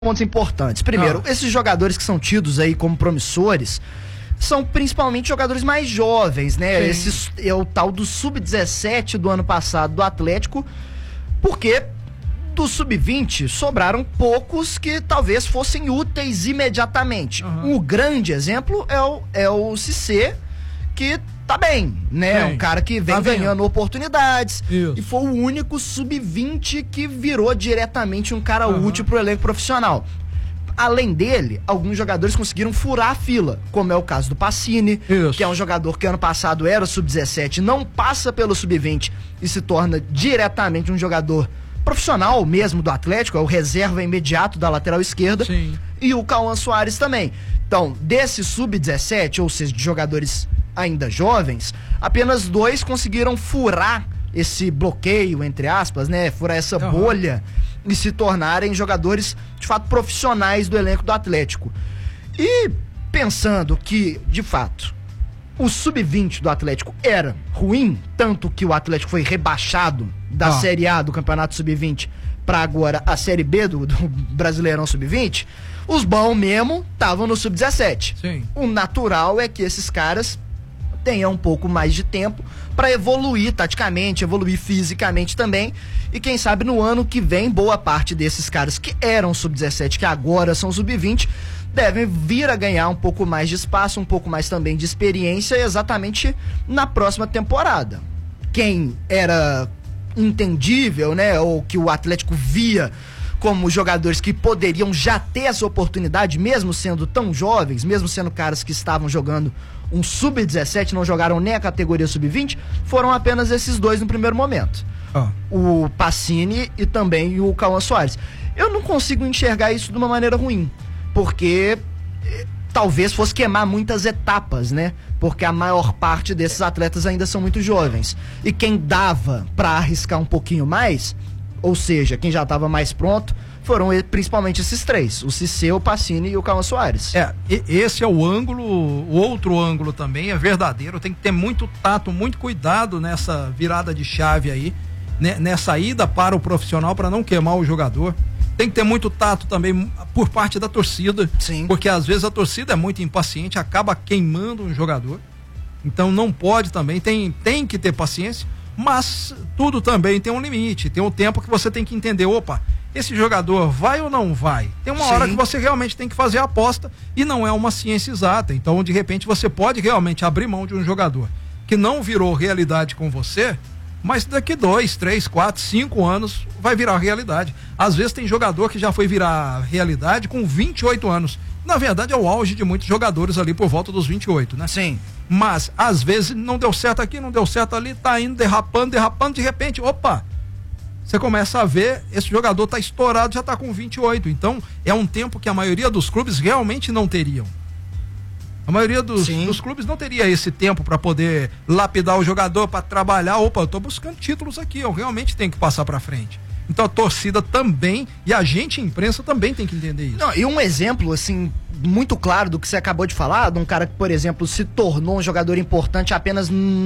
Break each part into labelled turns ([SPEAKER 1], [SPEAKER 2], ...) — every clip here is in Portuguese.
[SPEAKER 1] Pontos importantes. Primeiro, esses jogadores que são tidos aí como promissores são principalmente jogadores mais jovens, né? Esse é o tal do Sub-17 do ano passado do Atlético, porque do Sub-20 sobraram poucos que talvez fossem úteis imediatamente. Um grande exemplo é o Cissé, que tá bem, né? Um cara que vem ganhando oportunidades. Isso. E foi o único Sub-20 que virou diretamente um cara útil pro elenco profissional. Além dele, alguns jogadores conseguiram furar a fila, como é o caso do Pacini, que é um jogador que ano passado era Sub-17, não passa pelo Sub-20 e se torna diretamente um jogador profissional mesmo do Atlético, é o reserva imediato da lateral esquerda. Sim. E o Cauã Soares também. Então, desse Sub-17, ou seja, de jogadores ainda jovens, apenas 2 conseguiram furar esse bloqueio, entre aspas, né? Furar essa bolha e se tornarem jogadores, de fato, profissionais do elenco do Atlético. E pensando que, de fato, o Sub-20 do Atlético era ruim, tanto que o Atlético foi rebaixado da Série A do Campeonato Sub-20 para agora a Série B do Brasileirão Sub-20, os bons mesmo estavam no Sub-17. O natural é que esses caras tenham um pouco mais de tempo para evoluir taticamente, evoluir fisicamente também, e quem sabe no ano que vem boa parte desses caras que eram Sub-17, que agora são Sub-20, devem vir a ganhar um pouco mais de espaço, um pouco mais também de experiência exatamente na próxima temporada. Quem era entendível, né, ou que o Atlético via como jogadores que poderiam já ter essa oportunidade, mesmo sendo tão jovens, mesmo sendo caras que estavam jogando um Sub-17, não jogaram nem a categoria Sub-20, foram apenas esses 2 no primeiro momento. O Pacini e também o Cauã Soares. Eu não consigo enxergar isso de uma maneira ruim, porque talvez fosse queimar muitas etapas, né? Porque a maior parte desses atletas ainda são muito jovens. E quem dava pra arriscar um pouquinho mais, ou seja, quem já estava mais pronto, foram principalmente esses 3, o Cissé, o Pacini e o Cauã Soares.
[SPEAKER 2] Esse é o ângulo. O outro ângulo também é verdadeiro, tem que ter muito tato, muito cuidado nessa virada de chave aí, né, nessa ida para o profissional, para não queimar o jogador. Tem que ter muito tato também por parte da torcida, porque às vezes a torcida é muito impaciente, acaba queimando um jogador, então não pode também, tem que ter paciência, mas tudo também tem um limite, tem um tempo que você tem que entender, esse jogador vai ou não vai? Tem uma hora que você realmente tem que fazer a aposta e não é uma ciência exata, então de repente você pode realmente abrir mão de um jogador que não virou realidade com você, mas daqui 2, 3, 4, 5 anos vai virar realidade. Às vezes tem jogador que já foi virar realidade com 28 anos. Na verdade é o auge de muitos jogadores ali por volta dos 28, né? Mas às vezes não deu certo aqui, não deu certo ali, tá indo derrapando, de repente, você começa a ver, esse jogador tá estourado, já tá com 28. Então é um tempo que a maioria dos clubes realmente não teriam. A maioria dos clubes não teria esse tempo para poder lapidar o jogador, para trabalhar. Eu tô buscando títulos aqui, eu realmente tenho que passar para frente. Então a torcida também e a gente, a imprensa, também tem que entender isso.
[SPEAKER 1] Não, e um exemplo, assim, muito claro do que você acabou de falar, de um cara que, por exemplo, se tornou um jogador importante apenas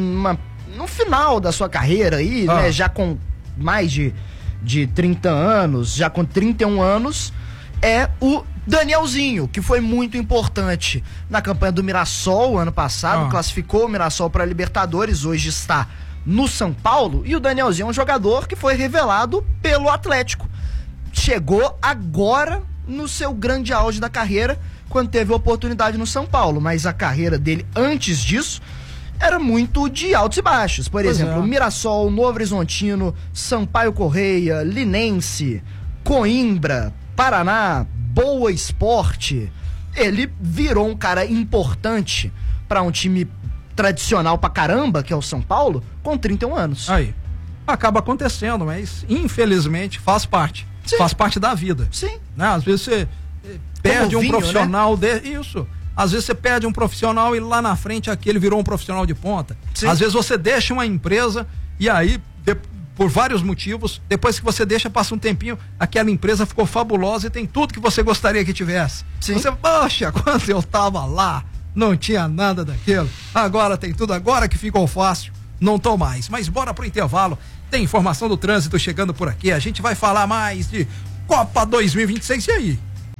[SPEAKER 1] no final da sua carreira aí, né, já com mais de 30 anos, já com 31 anos, é o Danielzinho, que foi muito importante na campanha do Mirassol ano passado, classificou o Mirassol para a Libertadores, hoje está no São Paulo, e o Danielzinho é um jogador que foi revelado pelo Atlético. Chegou agora no seu grande auge da carreira, quando teve a oportunidade no São Paulo, mas a carreira dele antes disso era muito de altos e baixos. Por exemplo, Mirassol, Novo Horizontino, Sampaio Correia, Linense, Coimbra, Paraná, Boa Esporte. Ele virou um cara importante para um time tradicional pra caramba, que é o São Paulo, com 31 anos.
[SPEAKER 2] Aí, acaba acontecendo, mas infelizmente faz parte. Faz parte da vida. Né? Às vezes você perde um profissional, né? Isso. Às vezes você perde um profissional e lá na frente aquele virou um profissional de ponta. Às vezes você deixa uma empresa e aí, por vários motivos, depois que você deixa, passa um tempinho, aquela empresa ficou fabulosa e tem tudo que você gostaria que tivesse. Você, poxa, quando eu tava lá, não tinha nada daquilo, agora tem tudo, agora que ficou fácil, não tô mais. Mas bora pro intervalo, tem informação do trânsito chegando por aqui, a gente vai falar mais de Copa 2026, e aí?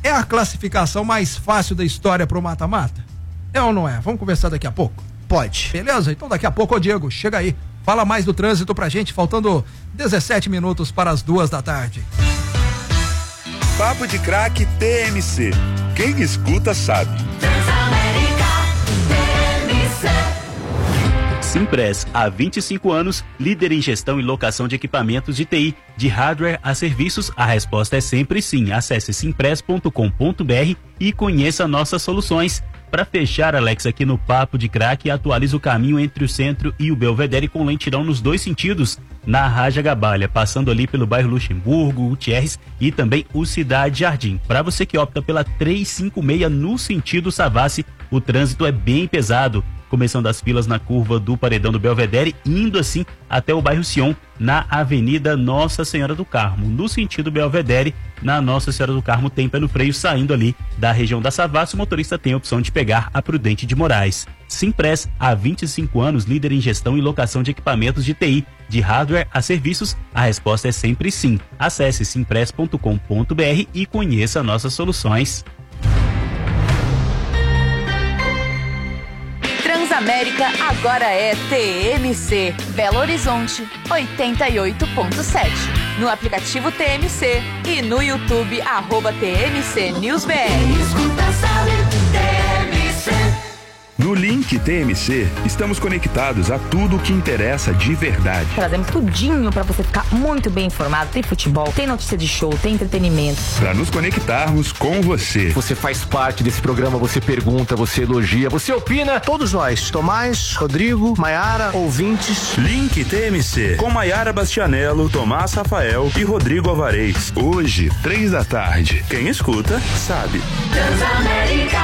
[SPEAKER 2] é a classificação mais fácil da história pro mata-mata? É ou não é? Vamos conversar daqui a pouco?
[SPEAKER 1] Pode.
[SPEAKER 2] Beleza? Então daqui a pouco, ô Diego, chega aí. Fala mais do trânsito pra gente, faltando 17 minutos para as 2h.
[SPEAKER 3] Papo de Craque TMC. Quem escuta sabe.
[SPEAKER 4] Simpress, há 25 anos, líder em gestão e locação de equipamentos de TI, de hardware a serviços, a resposta é sempre sim. Acesse simpress.com.br e conheça nossas soluções. Para fechar, Alex, aqui no Papo de Craque, atualiza o caminho entre o centro e o Belvedere com lentidão nos dois sentidos, na Raja Gabalha, passando ali pelo bairro Luxemburgo, Gutierrez e também o Cidade Jardim. Para você que opta pela 356 no sentido Savassi, o trânsito é bem pesado, começando as filas na curva do Paredão do Belvedere, indo assim até o bairro Sion, na Avenida Nossa Senhora do Carmo. No sentido Belvedere, na Nossa Senhora do Carmo tem pé no freio, saindo ali da região da Savassi, o motorista tem a opção de pegar a Prudente de Moraes. Simpress, há 25 anos, líder em gestão e locação de equipamentos de TI, de hardware a serviços, a resposta é sempre sim. Acesse simpress.com.br e conheça nossas soluções.
[SPEAKER 5] Transamérica agora é TMC, Belo Horizonte 88.7. No aplicativo TMC e no YouTube @TMC NewsBR.
[SPEAKER 3] No link TMC, estamos conectados a tudo o que interessa de verdade.
[SPEAKER 6] Trazemos tudinho pra você ficar muito bem informado. Tem futebol, tem notícia de show, tem entretenimento.
[SPEAKER 3] Para nos conectarmos com você.
[SPEAKER 7] Você faz parte desse programa, você pergunta, você elogia, você opina.
[SPEAKER 8] Todos nós, Tomás, Rodrigo, Maiara, ouvintes.
[SPEAKER 3] Link TMC, com Maiara Bastianello, Tomás Rafael e Rodrigo Alvarez. Hoje, 3h. Quem escuta, sabe.
[SPEAKER 9] Transamérica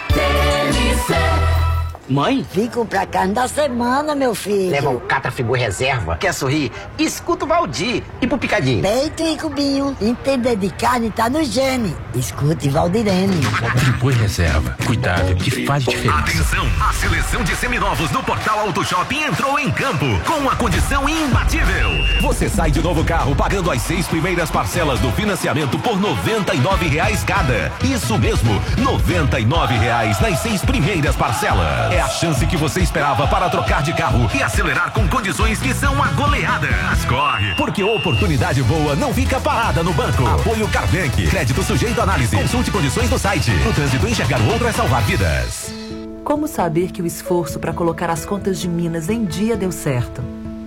[SPEAKER 9] TMC.
[SPEAKER 10] Mãe?
[SPEAKER 9] Vim comprar carne da semana, meu filho.
[SPEAKER 10] Leva o Catra Frigo Reserva. Quer sorrir? Escuta o Valdir. E pro Picadinho?
[SPEAKER 9] Peito e cubinho. Entender de carne tá no gene. Escute Valdirene.
[SPEAKER 7] Frigo Reserva. Cuidado que faz diferença.
[SPEAKER 11] Atenção! A seleção de seminovos do Portal Auto Shopping entrou em campo com uma condição imbatível. Você sai de novo carro pagando as 6 primeiras parcelas do financiamento por R$ 99 cada. Isso mesmo, R$ 99 nas 6 primeiras parcelas. É a chance que você esperava para trocar de carro e acelerar com condições que são a goleada. Mas corre, porque oportunidade boa não fica parada no banco. Apoio Carbank. Crédito sujeito à análise. Consulte condições no site. No trânsito, enxergar o outro é salvar vidas.
[SPEAKER 12] Como saber que o esforço para colocar as contas de Minas em dia deu certo?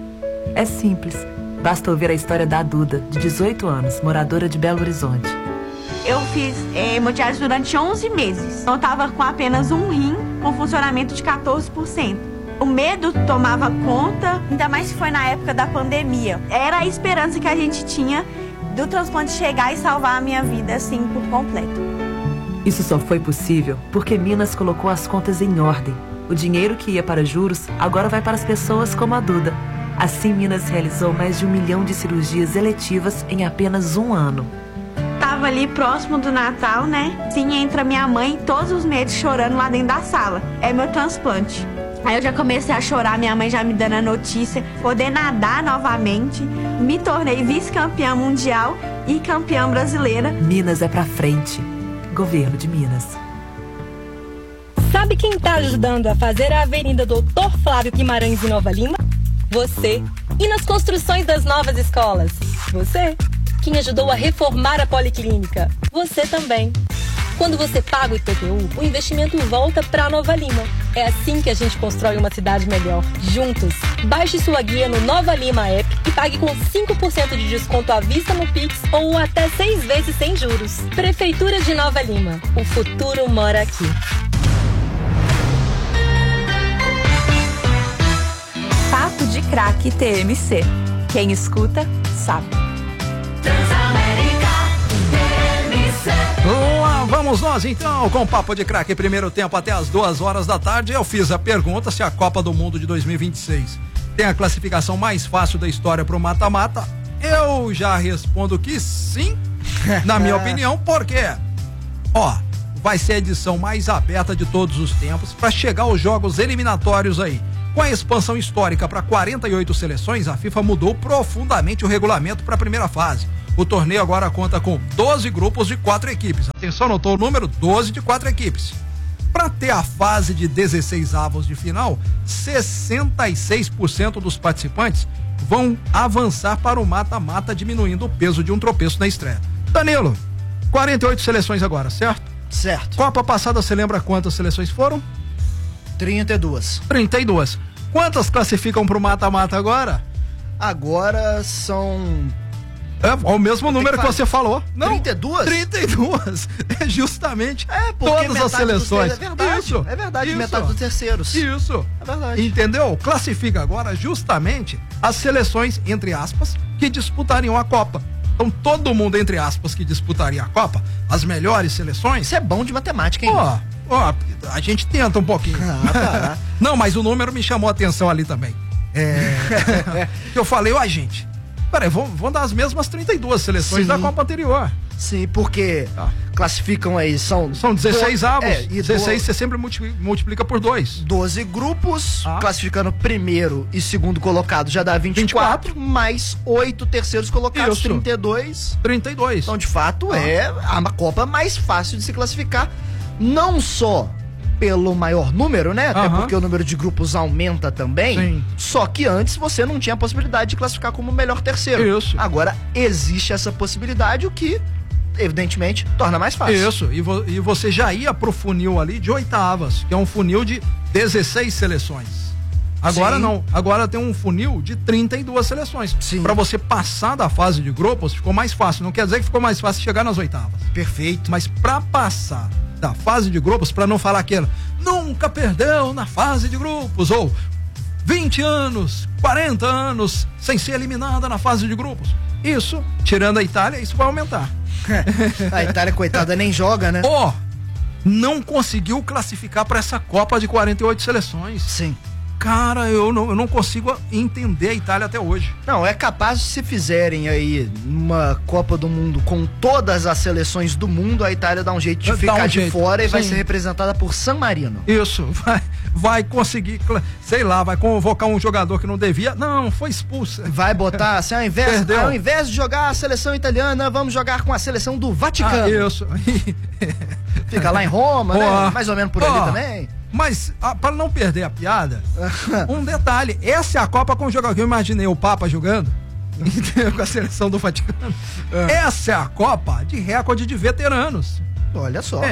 [SPEAKER 12] É simples. Basta ouvir a história da Duda, de 18 anos, moradora de Belo Horizonte.
[SPEAKER 13] Eu fiz hemodiálise durante 11 meses. Eu estava com apenas um rim, com funcionamento de 14%. O medo tomava conta, ainda mais se foi na época da pandemia. Era a esperança que a gente tinha do transplante chegar e salvar a minha vida, assim, por completo.
[SPEAKER 12] Isso só foi possível porque Minas colocou as contas em ordem. O dinheiro que ia para juros agora vai para as pessoas como a Duda. Assim, Minas realizou mais de 1 milhão de cirurgias eletivas em apenas um ano.
[SPEAKER 13] Tava ali próximo do Natal, né? Sim, entra minha mãe todos os meses chorando lá dentro da sala. É meu transplante. Aí eu já comecei a chorar, minha mãe já me dando a notícia. Poder nadar novamente. Me tornei vice-campeã mundial e campeã brasileira.
[SPEAKER 12] Minas é pra frente. Governo de Minas.
[SPEAKER 14] Sabe quem tá ajudando a fazer a Avenida Doutor Flávio Guimarães em Nova Lima? Você. E nas construções das novas escolas? Você. Quem ajudou a reformar a Policlínica? Você também. Quando você paga o IPTU, o investimento volta para Nova Lima. É assim que a gente constrói uma cidade melhor, juntos. Baixe sua guia no Nova Lima App e pague com 5% de desconto à vista no Pix ou até 6 vezes sem juros. Prefeitura de Nova Lima. O futuro mora aqui.
[SPEAKER 5] Papo de Craque TMC. Quem escuta, sabe.
[SPEAKER 2] Lá vamos nós então com o Papo de Craque, primeiro tempo até as 2h. Eu fiz a pergunta se a Copa do Mundo de 2026 tem a classificação mais fácil da história pro mata-mata. Eu já respondo que sim, na minha opinião, porque vai ser a edição mais aberta de todos os tempos para chegar aos jogos eliminatórios aí. Com a expansão histórica para 48 seleções, a FIFA mudou profundamente o regulamento para a primeira fase. O torneio agora conta com 12 grupos de 4 equipes. Atenção, notou o número? 12 de 4 equipes. Para ter a fase de 16 avos de final, 66% dos participantes vão avançar para o mata-mata, diminuindo o peso de um tropeço na estreia. Danilo, 48 seleções agora, certo?
[SPEAKER 1] Certo.
[SPEAKER 2] Copa passada, você lembra quantas seleções foram?
[SPEAKER 1] 32.
[SPEAKER 2] 32. Quantas classificam para o mata-mata agora?
[SPEAKER 1] Agora são...
[SPEAKER 2] É o mesmo número que você falou.
[SPEAKER 1] Não, 32?
[SPEAKER 2] 32. É justamente
[SPEAKER 1] porque
[SPEAKER 2] todas as seleções.
[SPEAKER 1] É verdade.
[SPEAKER 2] Isso.
[SPEAKER 1] É verdade,
[SPEAKER 2] Isso.
[SPEAKER 1] metade dos terceiros.
[SPEAKER 2] Isso.
[SPEAKER 1] É verdade.
[SPEAKER 2] Entendeu? Classifica agora justamente as seleções, entre aspas, que disputariam a Copa. Então todo mundo, entre aspas, que disputaria a Copa, as melhores seleções.
[SPEAKER 1] Isso é bom de matemática, hein?
[SPEAKER 2] Ó, a gente tenta um pouquinho.
[SPEAKER 1] Tá.
[SPEAKER 2] Não, mas o número me chamou a atenção ali também. Eu falei, gente, peraí, vão dar as mesmas 32 seleções da Copa anterior.
[SPEAKER 1] Sim, porque classificam aí, são
[SPEAKER 2] 16 avos, 16 você sempre multiplica por 2.
[SPEAKER 1] 12 grupos, classificando primeiro e segundo colocado já dá 24, mais 8 terceiros colocados,
[SPEAKER 2] Isso.
[SPEAKER 1] 32. Então, de fato, é a Copa mais fácil de se classificar, não só pelo maior número, né? Até porque o número de grupos aumenta também.
[SPEAKER 2] Sim.
[SPEAKER 1] Só que antes você não tinha a possibilidade de classificar como o melhor terceiro.
[SPEAKER 2] Isso.
[SPEAKER 1] Agora existe essa possibilidade, o que evidentemente torna mais fácil.
[SPEAKER 2] Isso. E você já ia pro funil ali de oitavas, que é um funil de 16 seleções. Agora não. Agora tem um funil de 32 seleções. Para você passar da fase de grupos ficou mais fácil. Não quer dizer que ficou mais fácil chegar nas oitavas.
[SPEAKER 1] Perfeito.
[SPEAKER 2] Mas para passar da fase de grupos, para não falar aquilo, nunca perdeu na fase de grupos, ou 20 anos, 40 anos sem ser eliminada na fase de grupos. Isso, tirando a Itália, isso vai aumentar.
[SPEAKER 1] A Itália, coitada, nem joga, né?
[SPEAKER 2] Não conseguiu classificar para essa Copa de 48 seleções.
[SPEAKER 1] Sim.
[SPEAKER 2] Cara, eu não consigo entender a Itália até hoje.
[SPEAKER 1] Não, é capaz de, se fizerem aí uma Copa do Mundo com todas as seleções do mundo, a Itália dá um jeito de ficar de fora e vai ser representada por San Marino.
[SPEAKER 2] Isso, vai conseguir, sei lá, vai convocar um jogador que não devia. Não, foi expulso.
[SPEAKER 1] Vai botar assim, ao invés de jogar a seleção italiana, vamos jogar com a seleção do Vaticano.
[SPEAKER 2] Isso.
[SPEAKER 1] Fica lá em Roma, né? Mais ou menos por ali também.
[SPEAKER 2] Mas, para não perder a piada, um detalhe, essa é a Copa com o jogador que eu imaginei o Papa jogando com a seleção do Vaticano. Essa é a Copa de recorde de veteranos.
[SPEAKER 1] Olha só.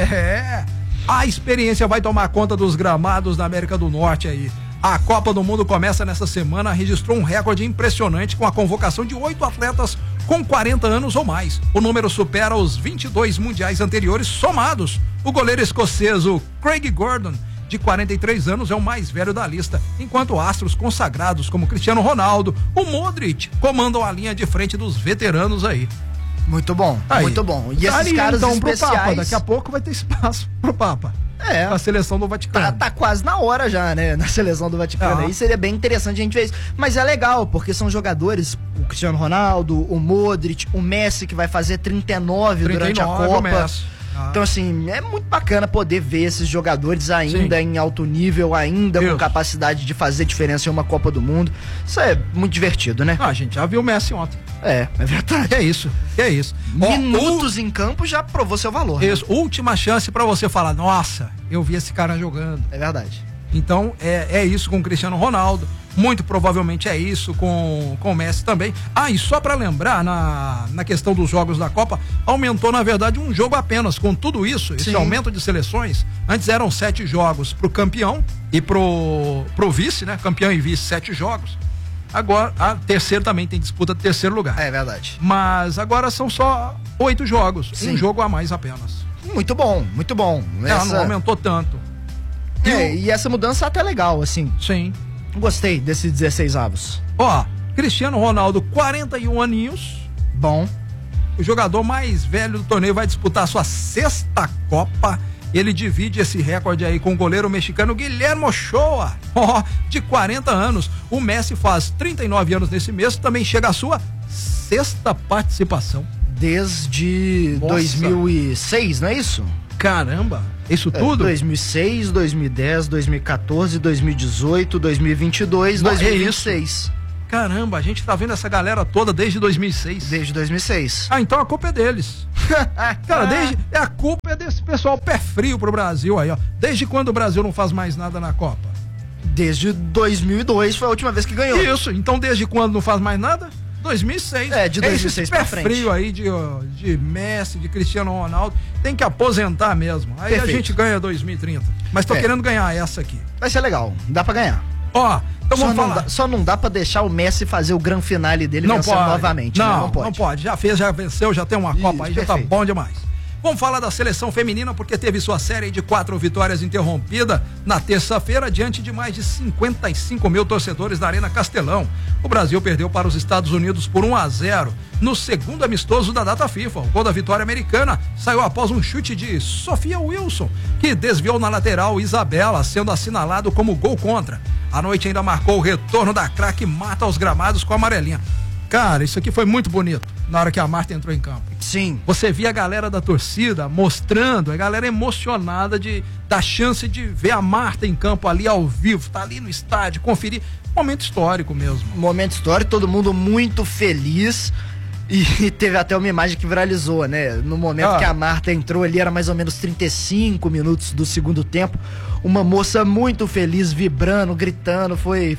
[SPEAKER 2] A experiência vai tomar conta dos gramados da América do Norte aí. A Copa do Mundo começa nessa semana, registrou um recorde impressionante com a convocação de 8 atletas com 40 anos ou mais. O número supera os 22 mundiais anteriores somados. O goleiro escocês, o Craig Gordon, de 43 anos, é o mais velho da lista, enquanto astros consagrados como Cristiano Ronaldo, o Modric, comandam a linha de frente dos veteranos aí.
[SPEAKER 1] Muito bom, muito bom. E esses caras
[SPEAKER 2] então,
[SPEAKER 1] especiais...
[SPEAKER 2] pro Papa, daqui a pouco vai ter espaço pro Papa. A seleção do Vaticano.
[SPEAKER 1] Tá quase na hora já, né? Na seleção do Vaticano. Aí seria bem interessante a gente ver isso. Mas é legal, porque são jogadores, o Cristiano Ronaldo, o Modric, o Messi, que vai fazer 39 durante a Copa. Então, assim, é muito bacana poder ver esses jogadores ainda em alto nível, ainda com capacidade de fazer diferença em uma Copa do Mundo. Isso é muito divertido, né?
[SPEAKER 2] A gente já viu o Messi ontem.
[SPEAKER 1] É verdade.
[SPEAKER 2] É isso.
[SPEAKER 1] Minutos em campo já provou seu valor.
[SPEAKER 2] Isso, né? Última chance pra você falar, nossa, eu vi esse cara jogando.
[SPEAKER 1] É verdade.
[SPEAKER 2] Então, é isso com o Cristiano Ronaldo. Muito provavelmente é isso com o Messi também. E só para lembrar, na questão dos jogos da Copa, aumentou na verdade um jogo apenas. Com tudo isso, esse aumento de seleções, antes eram 7 jogos pro campeão e pro vice, né? Campeão e vice, 7 jogos. Agora, a terceiro também tem disputa de terceiro lugar.
[SPEAKER 1] É verdade.
[SPEAKER 2] Mas agora são só 8 jogos. Um jogo a mais apenas.
[SPEAKER 1] Muito bom, muito bom.
[SPEAKER 2] Não aumentou tanto.
[SPEAKER 1] E essa mudança é até legal, assim.
[SPEAKER 2] Sim.
[SPEAKER 1] Gostei desses 16 avos.
[SPEAKER 2] Cristiano Ronaldo, 41 aninhos.
[SPEAKER 1] Bom.
[SPEAKER 2] O jogador mais velho do torneio vai disputar a sua 6ª Copa. Ele divide esse recorde aí com o goleiro mexicano Guilherme Ochoa, de 40 anos. O Messi faz 39 anos nesse mês, também chega à sua 6ª participação.
[SPEAKER 1] Desde 2006, não é isso?
[SPEAKER 2] Caramba, isso tudo?
[SPEAKER 1] 2006, 2010, 2014, 2018, 2022, 2026.
[SPEAKER 2] Caramba, a gente tá vendo essa galera toda desde 2006.
[SPEAKER 1] Desde 2006.
[SPEAKER 2] Ah, então a culpa é deles. Cara, a culpa é desse pessoal pé frio pro Brasil aí, ó. Desde quando o Brasil não faz mais nada na Copa?
[SPEAKER 1] Desde 2002 foi a última vez que ganhou.
[SPEAKER 2] Isso, então desde quando não faz mais nada? 2006.
[SPEAKER 1] De 2006 pra frente.
[SPEAKER 2] Pé frio aí de Messi, de Cristiano Ronaldo, tem que aposentar mesmo. Aí a gente ganha 2030. Mas tô querendo ganhar essa aqui.
[SPEAKER 1] Vai ser legal, dá pra ganhar.
[SPEAKER 2] Ó, então vamos falar.
[SPEAKER 1] Só não dá pra deixar o Messi fazer o grande finale dele novamente.
[SPEAKER 2] Não pode. Já fez, já venceu, já tem uma Copa aí, já tá bom demais. Vamos falar da seleção feminina porque teve sua série de 4 vitórias interrompida na terça-feira diante de mais de 55 mil torcedores da Arena Castelão. O Brasil perdeu para os Estados Unidos por 1-0 no segundo amistoso da data FIFA. O gol da vitória americana saiu após um chute de Sofia Wilson, que desviou na lateral Isabela, sendo assinalado como gol contra. A noite ainda marcou o retorno da craque Marta aos gramados com a amarelinha. Cara, isso aqui foi muito bonito na hora que a Marta entrou em campo.
[SPEAKER 1] Sim.
[SPEAKER 2] Você via a galera da torcida mostrando, a galera emocionada da chance de ver a Marta em campo ali ao vivo, tá ali no estádio, conferir. Momento histórico mesmo.
[SPEAKER 1] Momento histórico, todo mundo muito feliz. E teve até uma imagem que viralizou, né? No momento que a Marta entrou ali, era mais ou menos 35 minutos do segundo tempo. Uma moça muito feliz, vibrando, gritando. Foi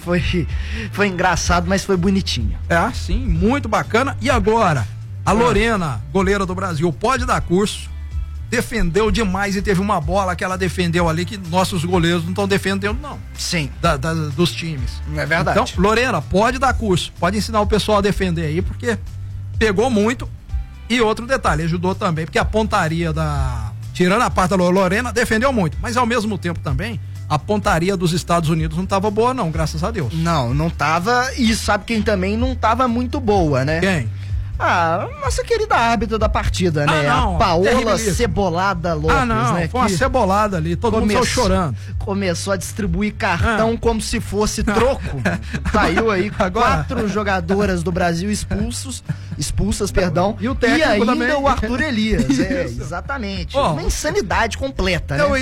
[SPEAKER 1] engraçado, mas foi bonitinho.
[SPEAKER 2] Sim, muito bacana. E agora, a Lorena, goleira do Brasil, pode dar curso. Defendeu demais e teve uma bola que ela defendeu ali que nossos goleiros não estão defendendo, não.
[SPEAKER 1] Sim.
[SPEAKER 2] Dos times.
[SPEAKER 1] É verdade.
[SPEAKER 2] Então, Lorena, pode dar curso. Pode ensinar o pessoal a defender aí, porque pegou muito. E outro detalhe, ajudou também, porque a pontaria tirando a parte da Lorena, defendeu muito. Mas ao mesmo tempo também, a pontaria dos Estados Unidos não tava boa não, graças a Deus.
[SPEAKER 1] Não tava. E sabe quem também não tava muito boa, né?
[SPEAKER 2] Quem?
[SPEAKER 1] Nossa querida árbitra da partida, né?
[SPEAKER 2] Não,
[SPEAKER 1] a Paola Cebolada Lopes, né?
[SPEAKER 2] Foi uma cebolada ali, todo mundo saiu chorando.
[SPEAKER 1] Começou a distribuir cartão como se fosse troco. Saiu aí agora 4 jogadoras do Brasil expulsas,
[SPEAKER 2] E o técnico
[SPEAKER 1] ainda
[SPEAKER 2] também.
[SPEAKER 1] O Arthur Elias. Exatamente. Uma insanidade completa, né?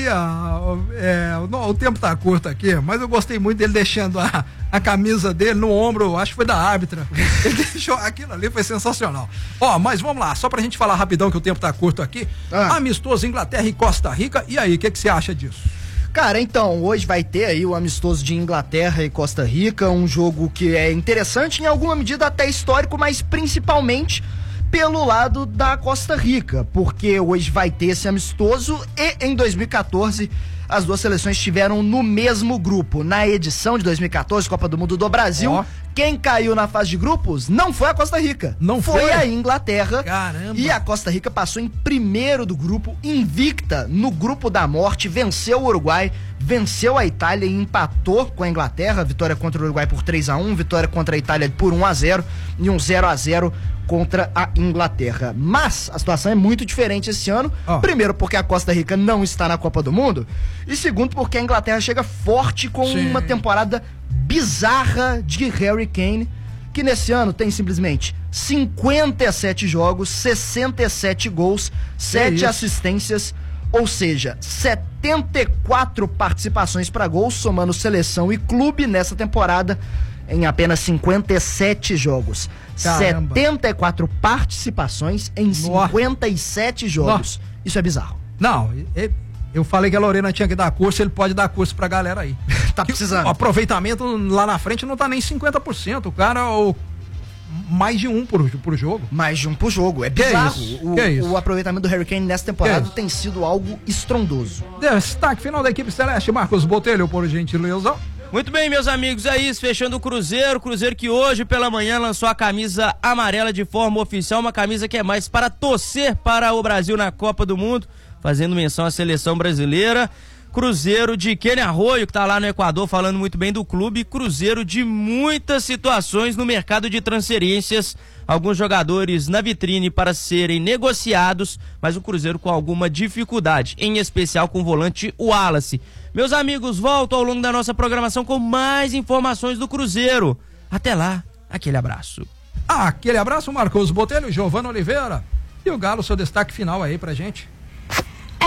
[SPEAKER 2] O tempo tá curto aqui, mas eu gostei muito dele deixando a camisa dele no ombro, acho que foi da árbitra. Ele deixou aquilo ali, foi sensacional. Mas vamos lá, só pra gente falar rapidão que o tempo tá curto aqui. Amistoso Inglaterra e Costa Rica, e aí, o que você acha disso?
[SPEAKER 1] Cara, então, hoje vai ter aí o amistoso de Inglaterra e Costa Rica, um jogo que é interessante, em alguma medida até histórico, mas principalmente pelo lado da Costa Rica, porque hoje vai ter esse amistoso e em 2014 as duas seleções estiveram no mesmo grupo. Na edição de 2014, Copa do Mundo do Brasil, quem caiu na fase de grupos não foi a Costa Rica.
[SPEAKER 2] Não
[SPEAKER 1] foi a Inglaterra.
[SPEAKER 2] Caramba.
[SPEAKER 1] E a Costa Rica passou em primeiro do grupo, invicta no grupo da morte, venceu o Uruguai, venceu a Itália e empatou com a Inglaterra. Vitória contra o Uruguai por 3-1, vitória contra a Itália por 1-0 e um 0-0 contra a Inglaterra. Mas a situação é muito diferente esse ano. Primeiro porque a Costa Rica não está na Copa do Mundo e segundo porque a Inglaterra chega forte com uma temporada bizarra de Harry Kane, que nesse ano tem simplesmente 57 jogos, 67 gols, 7 assistências, ou seja, 74 participações para gols, somando seleção e clube nessa temporada em apenas 57 jogos. Caramba. 74 participações em 57 jogos. Isso é bizarro.
[SPEAKER 2] Não, eu falei que a Lorena tinha que dar curso, ele pode dar curso pra galera aí.
[SPEAKER 1] Tá precisando.
[SPEAKER 2] O aproveitamento lá na frente não tá nem 50%, o cara mais de um por jogo.
[SPEAKER 1] Mais de um por jogo, é bizarro. O aproveitamento do Harry Kane nessa temporada tem sido algo estrondoso.
[SPEAKER 2] Destaque final da equipe celeste, Marcos Botelho, por gentileza.
[SPEAKER 15] Muito bem, meus amigos, é isso, fechando o Cruzeiro que hoje pela manhã lançou a camisa amarela de forma oficial, uma camisa que é mais para torcer para o Brasil na Copa do Mundo, fazendo menção à seleção brasileira. Cruzeiro de Kenny Arroyo, que tá lá no Equador falando muito bem do clube. Cruzeiro de muitas situações no mercado de transferências, alguns jogadores na vitrine para serem negociados, mas o Cruzeiro com alguma dificuldade, em especial com o volante Wallace. Meus amigos, volto ao longo da nossa programação com mais informações do Cruzeiro. Até lá, aquele abraço.
[SPEAKER 2] Aquele abraço, Marcos Botelho, Giovana Oliveira. E o Galo, seu destaque final aí pra gente.
[SPEAKER 13] É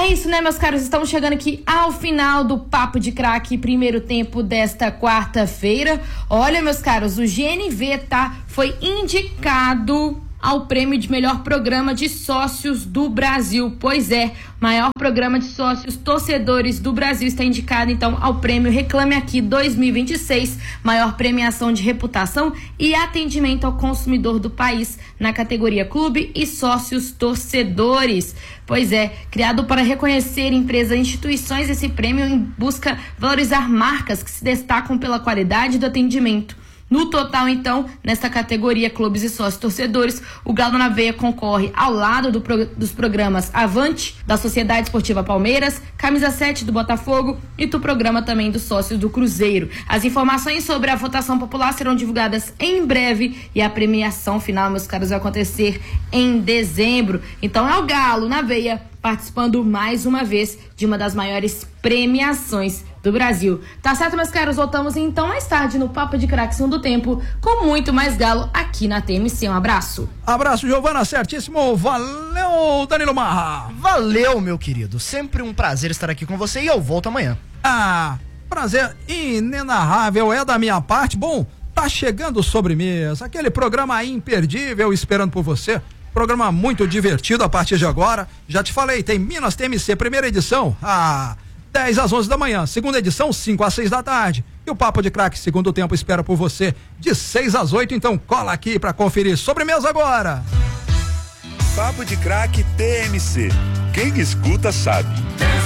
[SPEAKER 16] É isso, né, meus caros? Estamos chegando aqui ao final do Papo de Craque, primeiro tempo desta quarta-feira. Olha, meus caros, o GNV, foi indicado ao prêmio de melhor programa de sócios do Brasil. Pois é, maior programa de sócios torcedores do Brasil está indicado, então, ao prêmio Reclame Aqui 2026, maior premiação de reputação e atendimento ao consumidor do país na categoria Clube e Sócios Torcedores. Pois é, criado para reconhecer empresas e instituições, esse prêmio busca valorizar marcas que se destacam pela qualidade do atendimento. No total, então, nesta categoria Clubes e Sócios Torcedores, o Galo na Veia concorre ao lado dos programas Avante, da Sociedade Esportiva Palmeiras, Camisa 7 do Botafogo e do programa também dos Sócios do Cruzeiro. As informações sobre a votação popular serão divulgadas em breve e a premiação final, meus caros, vai acontecer em dezembro. Então é o Galo na Veia participando mais uma vez de uma das maiores premiações do Brasil. Tá certo, meus caros? Voltamos então mais tarde no Papo de Craque segundo tempo com muito mais Galo aqui na TMC. Um abraço.
[SPEAKER 2] Abraço, Giovana, certíssimo. Valeu, Danilo Marra.
[SPEAKER 1] Valeu, meu querido. Sempre um prazer estar aqui com você e eu volto amanhã.
[SPEAKER 2] Prazer inenarrável é da minha parte. Bom, tá chegando sobremesa, aquele programa imperdível esperando por você. Programa muito divertido a partir de agora. Já te falei, tem Minas TMC, primeira edição, 10 às 11 da manhã. Segunda edição, 5 às 6 da tarde. E o Papo de Craque, segundo tempo, espera por você de 6 às 8. Então cola aqui pra conferir. Sobremesa agora.
[SPEAKER 3] Papo de Craque TMC. Quem escuta sabe.